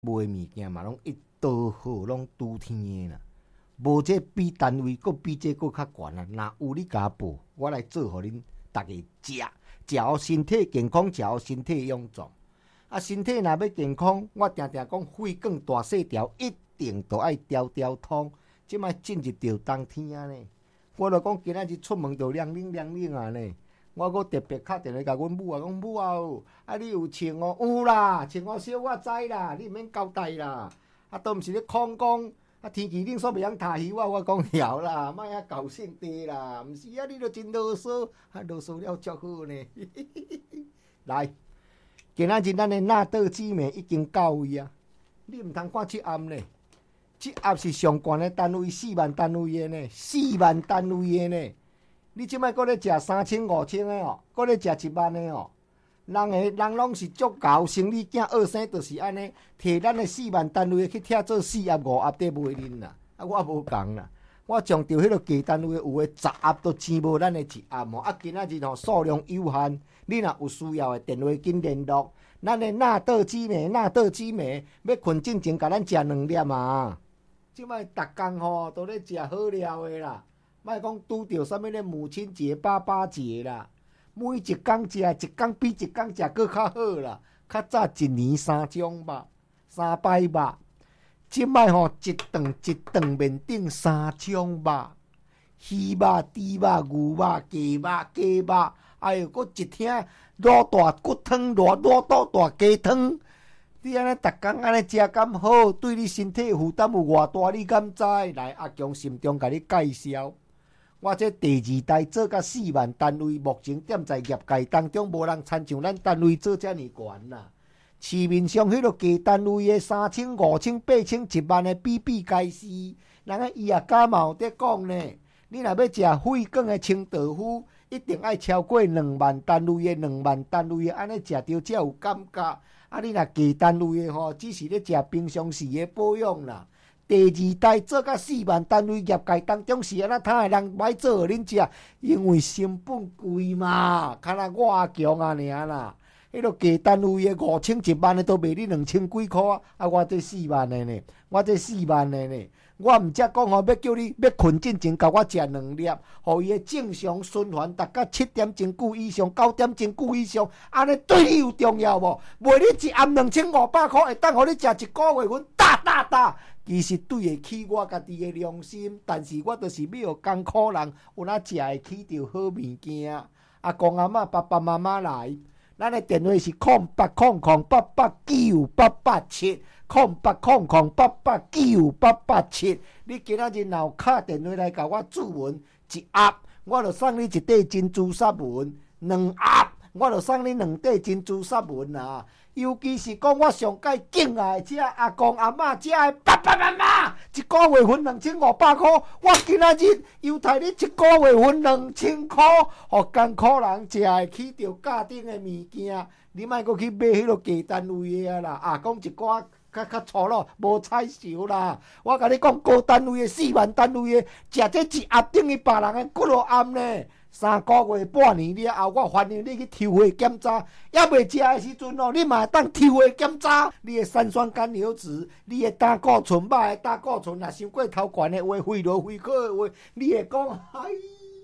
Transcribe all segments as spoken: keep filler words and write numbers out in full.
卖物件嘛，拢一刀好，拢拄天的啦。无这比单位，佫比这佫较悬啊！若有你甲我报，我来做，互恁大家食，食互身体健康，食互身体臃肿。啊，身体若要健康，我定定讲血管大细条，一定都爱条条通。即摆进入到冬天啊呢，我著讲今仔日出门就凉冷凉冷啊呢。我阁特别敲电话甲阮母啊，讲母啊，啊你有穿哦？有啦，穿哦小我知啦，你毋免交代啦。啊，都毋是咧空讲，啊天气冷煞袂晓踢鱼啊，我讲晓啦，莫遐搞性地啦，毋是啊，你著真啰嗦，啊啰嗦了足好呢。来，今仔日咱的纳豆姊妹已经到位啊，你毋通看这暗呢，这暗是上悬的单位，四万单位的呢，四万单位的呢。你即摆搁咧食三千五千的哦，搁咧食一万的哦，人个人拢是足够，生理囝二生就是安尼，摕咱的四万单位去拆做四盒五盒在卖恁啦。啊，我无共啦，我将着迄个价单位有诶十盒都钱无咱的一盒哦。啊，今仔日吼数量有限，你若有需要的电话紧联络。咱的纳豆姊妹，纳豆姊妹要困进前，甲咱食两粒啊。即摆逐工吼都咧食好料的啦。莫讲拄着啥物咧母亲节、爸爸节啦，每一工食，一工比一工食搁较好啦。较早一年三种肉，三摆肉，即摆吼一顿一顿面顶三种肉，鱼肉、猪肉、牛肉、鸡肉、鸡肉，哎哟，搁一听偌大骨汤，偌偌大大鸡汤。你安尼逐工安尼食敢好，对你身体负担有偌大？你敢知？来，阿强心中甲你介绍。我这第二代做甲四万单位，目前踮在业界当中，无人参像咱单位做遮尔悬啦。市面上迄个价单位的三千、五千、八千、一万的比比皆是，人家伊也敢嘛有在讲呢。你若要食血管的清豆腐，一定爱超过两万单位的，两万单位的，安尼食着才有感觉。啊，你若价单位的吼，只是咧食平常时的保养啦。第二代做甲四万单位业界当中是安那他的人歹做互恁食，因为成本贵嘛，敢若我阿强啊尔啦。迄个价单位的五千一万的都卖你两千几箍啊！我这四万的呢，我这四万的呢，我毋则讲吼，要叫你要困进前，甲我食两粒，互伊的正常循环达到七点钟久以上，九点钟久以上，安尼对你有重要无？卖你一盒两千五百箍，会当互你食一个月份，大大大。其实对得起我家己的良心，但是我就是要艰苦人，有哪食会起着好物件。阿公阿嬷、爸爸妈妈来，咱的电话是零八零零八八九八八七，零八零零八八九八八七。你今仔日若有敲电话来甲我注文一盒，我就送你一块珍珠纱纹；两盒，我就送你两块珍珠纱纹啊。尤其是讲我上界敬爱的遮阿公阿嬷遮的爸爸妈妈，一个月份两千五百块，我今仔日犹太你一个月份两千块，互艰苦人食会起着价顶的物件。你莫阁去买迄个价单位的啊啦，啊讲一寡较较粗咯，无彩收啦。我甲你讲高单位的、四万单位的，食这一盒等于别人的骨肉暗呢。三个月、半年了后，我欢迎你去抽血检查。还未食的时阵哦，你嘛会当抽血检查。你的三酸甘油脂、你的胆固醇、肉的胆固醇，若伤过头悬的话，血落血可的话，你会讲哎，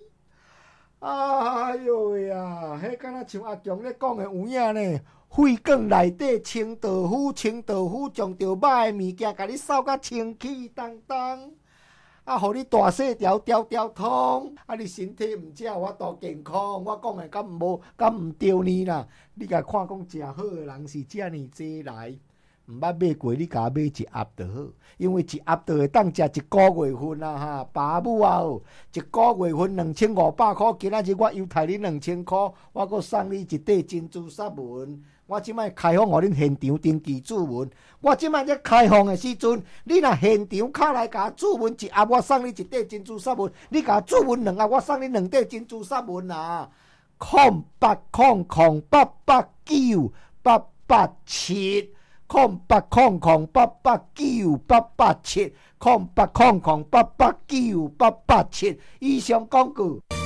哎哟呀，迄敢若像阿强咧讲的有影呢。血管内底清豆腐、清豆腐将着歹的物件，甲你扫甲清气当当。啊，互你大细条条条通，啊，你身体毋食我多健康，我讲的敢无敢毋对呢啦？你甲看讲食好的人是遮尔济来，毋捌买过，你甲买一盒就好，因为一盒就会当食一个月份啊哈，爸母啊，一个月份两千五百箍，今仔日我犹太你两千箍，我阁送你一块珍珠纱纹。我即摆开放互恁现场登记注文，我即摆咧开放的时阵，你若现场敲来甲注文一盒，我送你一块珍珠纱纹；你甲注文两盒，我送你两块珍珠纱纹啊！零八零零八八九八八七，零八零零八八九八八七，零八零零八八九八八七。以上广告。